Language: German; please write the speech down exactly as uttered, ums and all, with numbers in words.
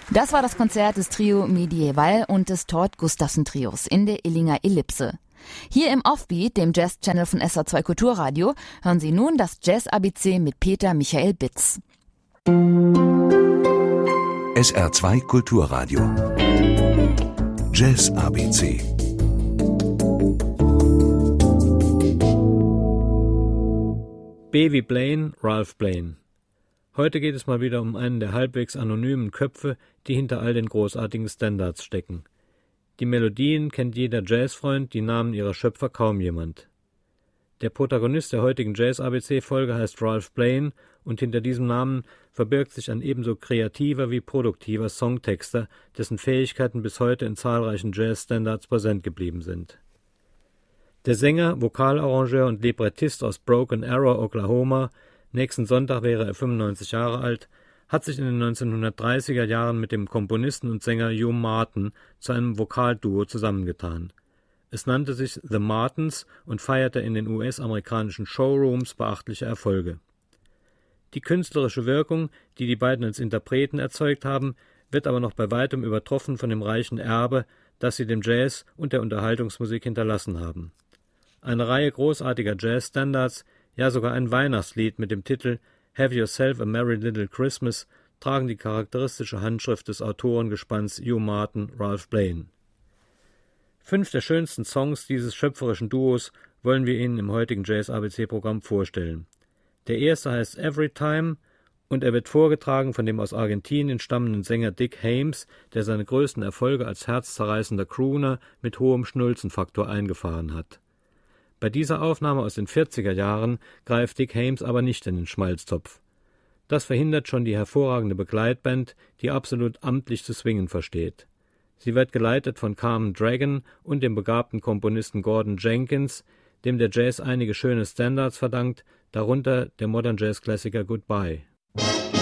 Das war das Konzert des Trio Medieval und des Tord Gustafsson Trios in der Illinger Ellipse. Hier im Offbeat, dem Jazz-Channel von S R zwei Kulturradio, hören Sie nun das Jazz-A B C mit Peter Michael Bitz. S R zwei Kulturradio. Jazz-A B C. B wie Blaine, Ralph Blaine. Heute geht es mal wieder um einen der halbwegs anonymen Köpfe, die hinter all den großartigen Standards stecken. Die Melodien kennt jeder Jazzfreund, die Namen ihrer Schöpfer kaum jemand. Der Protagonist der heutigen Jazz-A B C-Folge heißt Ralph Blaine und hinter diesem Namen verbirgt sich ein ebenso kreativer wie produktiver Songtexter, dessen Fähigkeiten bis heute in zahlreichen Jazz-Standards präsent geblieben sind. Der Sänger, Vokalarrangeur und Librettist aus Broken Arrow, Oklahoma, nächsten Sonntag wäre er fünfundneunzig Jahre alt, hat sich in den neunzehnhundertdreißiger Jahren mit dem Komponisten und Sänger Hugh Martin zu einem Vokalduo zusammengetan. Es nannte sich The Martins und feierte in den U S-amerikanischen Showrooms beachtliche Erfolge. Die künstlerische Wirkung, die die beiden als Interpreten erzeugt haben, wird aber noch bei weitem übertroffen von dem reichen Erbe, das sie dem Jazz und der Unterhaltungsmusik hinterlassen haben. Eine Reihe großartiger Jazz-Standards, ja sogar ein Weihnachtslied mit dem Titel Have Yourself a Merry Little Christmas tragen die charakteristische Handschrift des Autorengespanns Hugh Martin, Ralph Blaine. Fünf der schönsten Songs dieses schöpferischen Duos wollen wir Ihnen im heutigen Jazz-A B C-Programm vorstellen. Der erste heißt Every Time und er wird vorgetragen von dem aus Argentinien stammenden Sänger Dick Haymes, der seine größten Erfolge als herzzerreißender Crooner mit hohem Schnulzenfaktor eingefahren hat. Bei dieser Aufnahme aus den vierziger Jahren greift Dick Haymes aber nicht in den Schmalztopf. Das verhindert schon die hervorragende Begleitband, die absolut amtlich zu swingen versteht. Sie wird geleitet von Carmen Dragon und dem begabten Komponisten Gordon Jenkins, dem der Jazz einige schöne Standards verdankt, darunter der Modern Jazz Klassiker Goodbye.